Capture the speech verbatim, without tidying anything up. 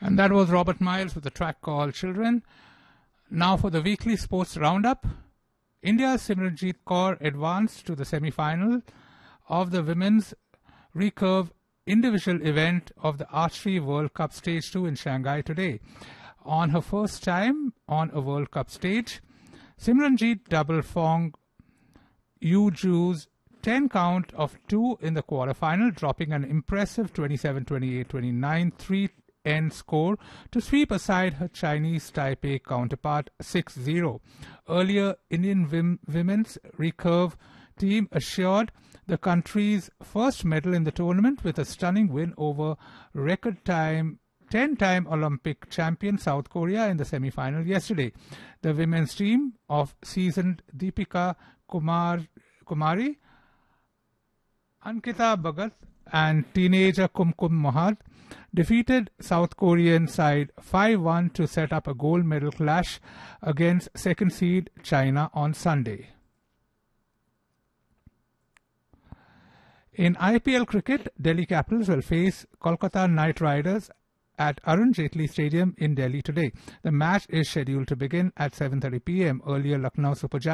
And that was Robert Miles with a track called Children. Now for the weekly sports roundup. India's Simranjeet Kaur advanced to the semi-final of the women's recurve individual event of the Archery World Cup Stage two in Shanghai today. On her first time on a World Cup stage, Simranjeet double-fonged Yu Zhu's ten count of two in the quarterfinal, dropping an impressive twenty-seven twenty-eight twenty-nine three-end score to sweep aside her Chinese Taipei counterpart six zero. Earlier, Indian wim- women's recurve team assured the country's first medal in the tournament with a stunning win over record time ten-time Olympic champion South Korea in the semi-final yesterday. The women's team of seasoned Deepika Kumar, Kumari, Ankita Bhagat and teenager Kumkum Mohad defeated South Korean side five one to set up a gold medal clash against second seed China on Sunday. In I P L cricket, Delhi Capitals will face Kolkata Knight Riders at Arun Jaitley Stadium in Delhi today. The match is scheduled to begin at seven thirty p m. Earlier, Lucknow Super Giants